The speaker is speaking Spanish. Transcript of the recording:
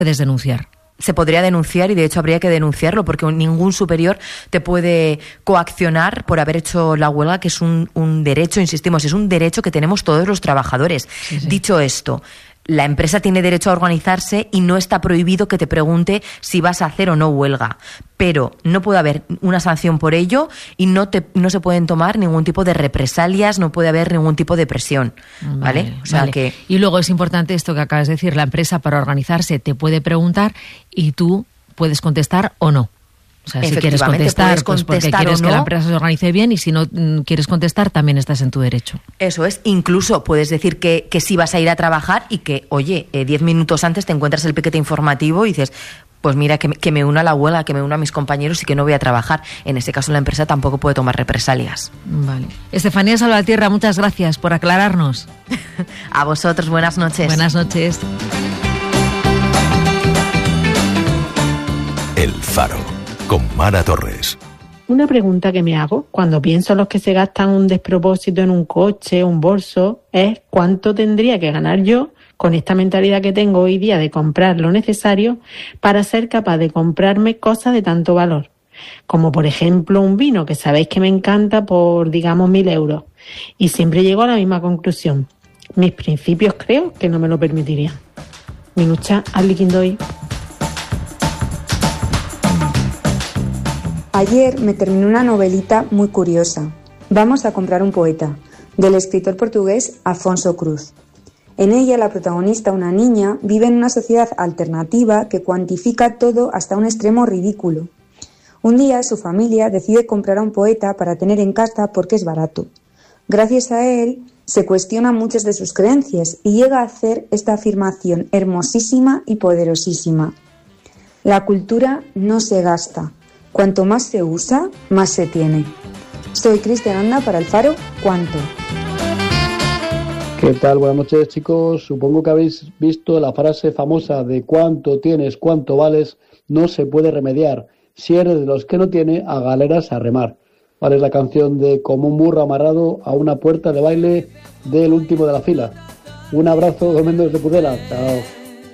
puedes denunciar. Se podría denunciar y de hecho habría que denunciarlo porque ningún superior te puede coaccionar por haber hecho la huelga, que es un derecho, insistimos, es un derecho que tenemos todos los trabajadores. Sí. Dicho esto, la empresa tiene derecho a organizarse y no está prohibido que te pregunte si vas a hacer o no huelga, pero no puede haber una sanción por ello y no se pueden tomar ningún tipo de represalias, no puede haber ningún tipo de presión, ¿vale? O sea que... Y luego es importante esto que acabas de decir, la empresa para organizarse te puede preguntar y tú puedes contestar o no. O sea, si quieres contestar, pues porque quieres que la empresa se organice bien, y si no quieres contestar, también estás en tu derecho. Eso es. Incluso puedes decir que sí vas a ir a trabajar y que, oye, 10 minutos antes te encuentras el piquete informativo y dices, pues mira, que me una a la huelga, que me una a mis compañeros y que no voy a trabajar. En ese caso la empresa tampoco puede tomar represalias. Vale. Estefanía Salvatierra, muchas gracias por aclararnos. A vosotros, buenas noches. Buenas noches. El Faro, con Mara Torres. Una pregunta que me hago cuando pienso en los que se gastan un despropósito en un coche, un bolso, es ¿cuánto tendría que ganar yo con esta mentalidad que tengo hoy día de comprar lo necesario para ser capaz de comprarme cosas de tanto valor? Como por ejemplo un vino que sabéis que me encanta por, digamos, 1.000 euros. Y siempre llego a la misma conclusión. Mis principios creo que no me lo permitirían. Minucha, Arliquindoy. Ayer me terminé una novelita muy curiosa. Vamos a comprar un poeta, del escritor portugués Afonso Cruz. En ella la protagonista, una niña, vive en una sociedad alternativa que cuantifica todo hasta un extremo ridículo. Un día su familia decide comprar a un poeta para tener en casa porque es barato. Gracias a él se cuestiona muchas de sus creencias y llega a hacer esta afirmación hermosísima y poderosísima. La cultura no se gasta. Cuanto más se usa, más se tiene. Soy Cristian Anda para El Faro, ¿cuánto? ¿Qué tal? Buenas noches, chicos. Supongo que habéis visto la frase famosa de cuánto tienes, cuánto vales, no se puede remediar. Si eres de los que no tiene, a galeras a remar. Vale, es la canción de Como un burro amarrado a una puerta de baile del último de la fila. Un abrazo, Doméndez de Pudela. Chao.